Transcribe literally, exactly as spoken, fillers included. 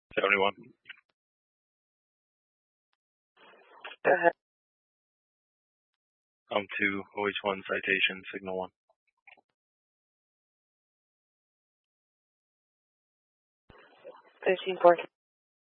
seventy-one. Go ahead. Um, two, O H one citation, signal one. thirteen four.